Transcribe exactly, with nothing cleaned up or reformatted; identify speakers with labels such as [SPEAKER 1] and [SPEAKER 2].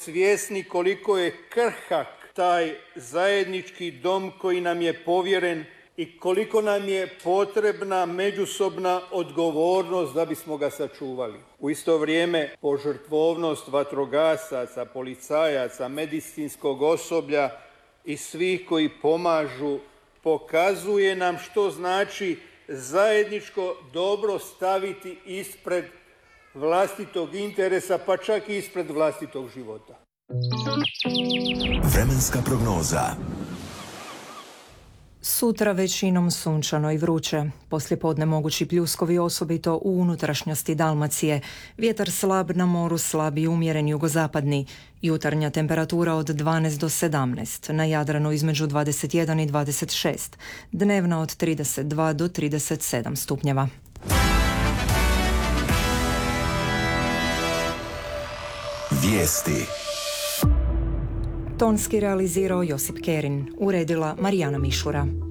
[SPEAKER 1] svjesni koliko je krhak taj zajednički dom koji nam je povjeren i koliko nam je potrebna međusobna odgovornost da bismo ga sačuvali. U isto vrijeme požrtvovnost vatrogasaca, policajaca, medicinskog osoblja i svih koji pomažu pokazuje nam što znači zajedničko dobro staviti ispred vlastitog interesa, pa čak i ispred vlastitog života.
[SPEAKER 2] Vremenska prognoza.
[SPEAKER 3] Sutra većinom sunčano i vruće. Poslijepodne mogući pljuskovi, osobito u unutrašnjosti Dalmacije. Vjetar slab, na moru slab i umjeren jugozapadni. Jutarnja temperatura od dvanaest do sedamnaest, na Jadranu između dvadeset jedan i dvadeset šest. Dnevna od trideset dva do trideset sedam stupnjeva.
[SPEAKER 2] Vijesti.
[SPEAKER 3] Tonski realizirao Josip Kerin, uredila Marijana Mišura.